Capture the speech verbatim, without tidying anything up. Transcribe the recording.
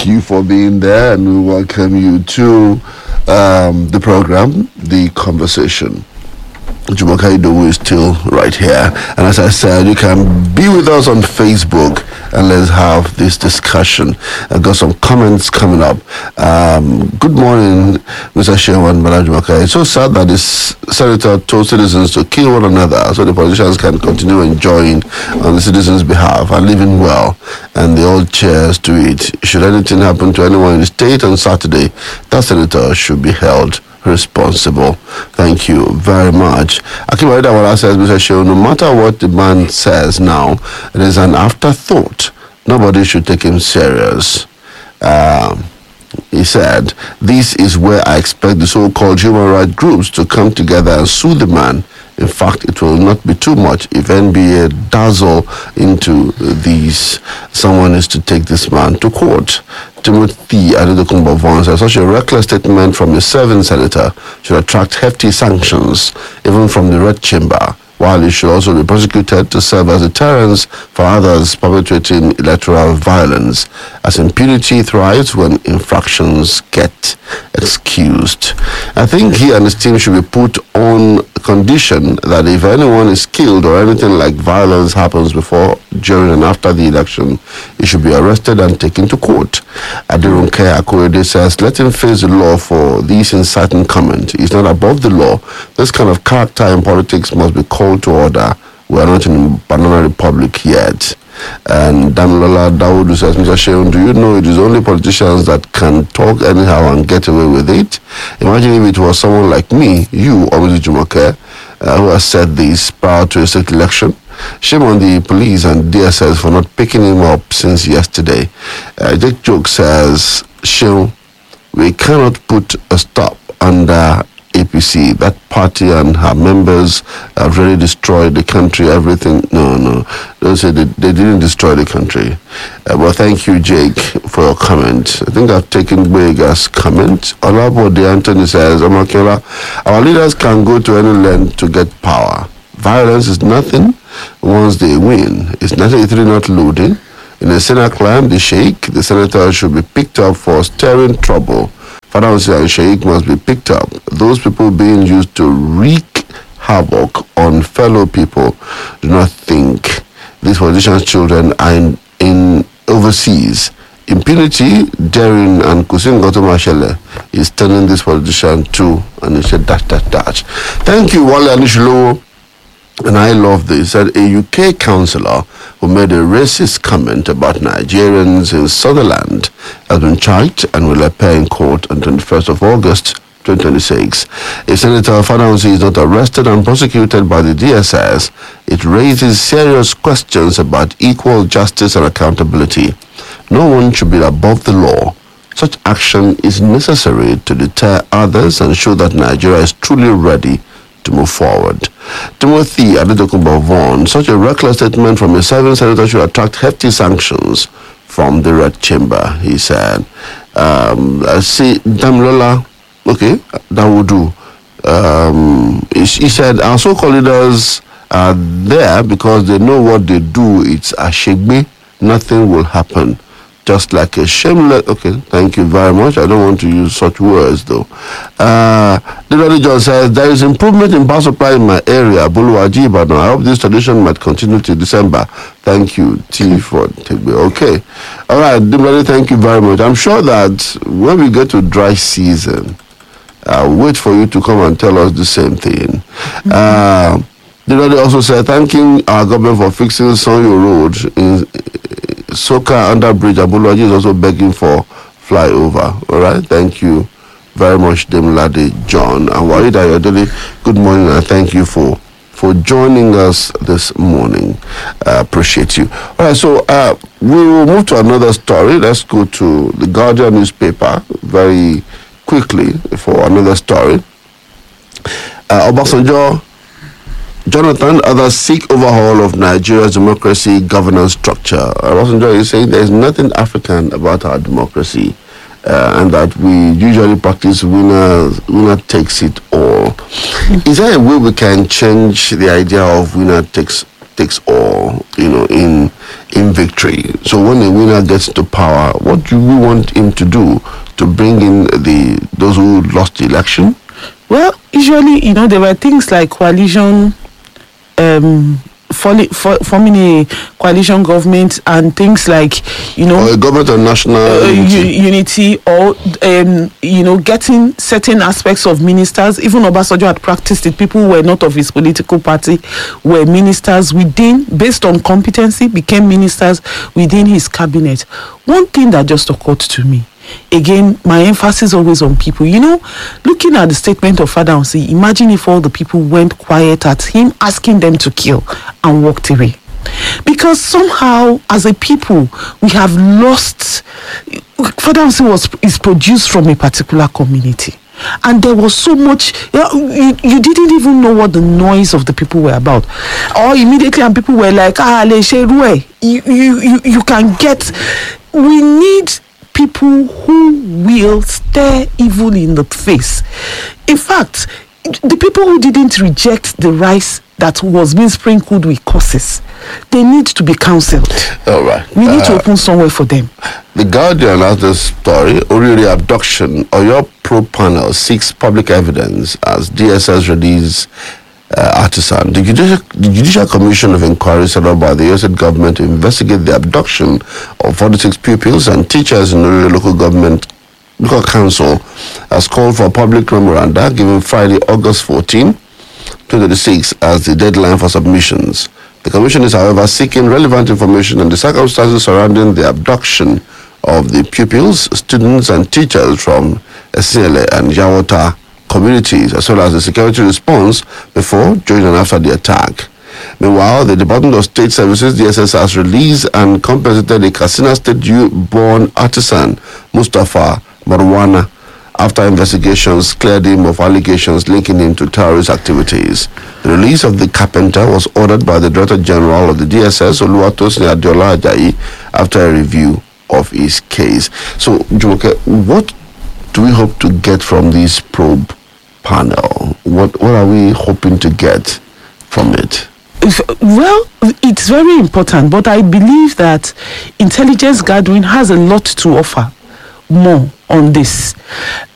thank you for being there, and we welcome you to um, the program, The Conversation. Jumoke Idowu is still right here. And as I said, you can be with us on Facebook and let's have this discussion. I've got some comments coming up. Um, good morning, Mister Shewan Jumoke. It's so sad that this senator told citizens to kill one another so the politicians can continue enjoying on the citizens' behalf and living well. And they all cheers to it. Should anything happen to anyone in the state on Saturday, that senator should be held responsible. Thank you very much. Akiba Idawala says, Mister Shew, no matter what the man says now, it is an afterthought. Nobody should take him serious. Um, he said, this is where I expect the so-called human rights groups to come together and sue the man. In fact, it will not be too much if N B A dazzle into these. Someone is to take this man to court. Timothy Adedokunbo says, such a reckless statement from a serving senator should attract hefty sanctions, even from the Red Chamber, while he should also be prosecuted to serve as deterrence for others perpetrating electoral violence, as impunity thrives when infractions get excused. I think he and his team should be put on condition that if anyone is killed or anything like violence happens before, during and after the election, he should be arrested and taken to court. Adirunke Akorede says, let him face the law for these inciting comments. He's not above the law. This kind of character in politics must be called to order. We are not in a banana republic yet. And Damilola Dawodu says, Mister Sheun, do you know it is only politicians that can talk anyhow and get away with it? Imagine if it was someone like me, you, or Mister Jumoke, uh, who has said this prior to a state election. Shame on the police and D S S for not picking him up since yesterday. Uh, Jake Joke says, Sheun, we cannot put a stop under A P C. That party and her members have really destroyed the country, everything. No, no. Don't say they, they didn't destroy the country. Uh, well, thank you, Jake, for your comment. I think I've taken Bega's comment. Olabode Anthony says, Omakela, our leaders can go to any length to get power. Violence is nothing once they win. It's ninety-three not loading. In a Senate climb, the Sheikh, the senator should be picked up for stirring trouble. Fadausi and Sheikh must be picked up. Those people being used to wreak havoc on fellow people do not think these politicians' children are in, in overseas. Impunity, daring, and Kusin Gotomashele is turning this politician to, and he said, dash, dash, dash. Thank you, Wale Anishulo. And I love this. He said a U K councillor who made a racist comment about Nigerians in Sutherland has been charged and will appear in court on twenty-first of August twenty twenty-six. If Senator Fadausi is not arrested and prosecuted by the D S S, it raises serious questions about equal justice and accountability. No one should be above the law. Such action is necessary to deter others and show that Nigeria is truly ready to move forward. Timothy Adedokunbo Vaughan, such a reckless statement from a serving senator should attract hefty sanctions from the Red Chamber, he said. Um, I see Damilola, okay, that will do. Um, he, he said, our so-called leaders are there because they know what they do. It's a shegbe, nothing will happen. Just like a shameless, okay, thank you very much. I don't want to use such words though. Uh, David John says, there is improvement in power supply in my area, Buluwaji, but I hope this tradition might continue till December. Thank you, T for Tegbe. Okay. All right, David, thank you very much. I'm sure that when we get to dry season, I'll wait for you to come and tell us the same thing. Mm-hmm. Uh, David also said, thanking our government for fixing Sonyo Road in Soka under bridge. Abulaji is also begging for flyover. All right, thank you very much, Demlade John and Walid Ayodele. Good morning, and thank you for for joining us this morning. Uh, appreciate you. All right, so uh, we will move to another story. Let's go to the Guardian newspaper very quickly for another story. Uh, Obasanjo, Jonathan, others seek overhaul of Nigeria's democracy governance structure. Obasanjo is saying there is nothing African about our democracy, uh, and that we usually practice winner winner takes it all. Is there a way we can change the idea of winner takes takes all, you know, in in victory. So when a winner gets to power, what do we want him to do to bring in the those who lost the election? Well, usually, you know, there were things like coalition, um, forming, forming a coalition government, and things like, you know, or a government of national uh, unity. u- unity, or um, you know, getting certain aspects of ministers. Even Obasanjo had practiced it. People who were not of his political party were ministers within, based on competency, became ministers within his cabinet. One thing that just occurred to me. Again, my emphasis always on people. You know, looking at the statement of Father Onsi, imagine if all the people went quiet at him asking them to kill and walked away. Because somehow, as a people, we have lost. Father Onsi was is produced from a particular community. And there was so much, you, know, you, you didn't even know what the noise of the people were about. Or immediately, and people were like, ah, le Sherue, you, you, you, you can get, we need people who will stare evil in the face. In fact, the people who didn't reject the rice that was being sprinkled with curses, they need to be counseled. All right. We need Uh, to open somewhere for them. The Guardian has this story, Oriri abduction, or your pro panel seeks public evidence as D S S release uh, artisan. The Judicial, the Judicial Commission of Inquiry set up by the U S government to investigate the abduction of forty-six pupils and teachers in the local government local council has called for a public memoranda given Friday, August fourteenth, twenty twenty-six as the deadline for submissions. The commission is, however, seeking relevant information on the circumstances surrounding the abduction of the pupils, students, and teachers from Esele and Yawota communities, as well as the security response before, during, and after the attack. Meanwhile, the Department of State Services, D S S, has released and compensated a Katsina State-born artisan, Mustafa Marwana, after investigations cleared him of allegations linking him to terrorist activities. The release of the carpenter was ordered by the Director General of the D S S, Oluwatosin Adeola Ajayi, after a review of his case. So, Jumoke, what do we hope to get from this probe panel? What what are we hoping to get from it? If, well, it's very important, but I believe that intelligence gathering has a lot to offer more on this.